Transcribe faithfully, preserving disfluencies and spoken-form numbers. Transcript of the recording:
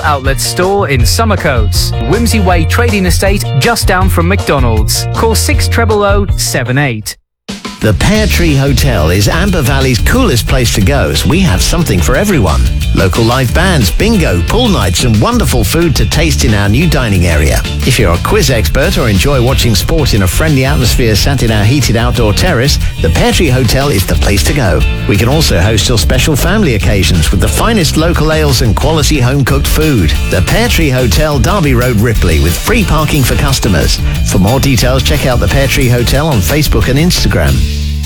outlet store in Summercoats. Whimsy Way Trading Estate, just down from McDonald's. Call six zero zero zero seven eight. The Pear Tree Hotel is Amber Valley's coolest place to go, as we have something for everyone. Local live bands, bingo, pool nights and wonderful food to taste in our new dining area. If you're a quiz expert or enjoy watching sport in a friendly atmosphere sat in our heated outdoor terrace, the Pear Tree Hotel is the place to go. We can also host your special family occasions with the finest local ales and quality home-cooked food. The Pear Tree Hotel, Derby Road, Ripley, with free parking for customers. For more details, check out the Pear Tree Hotel on Facebook and Instagram.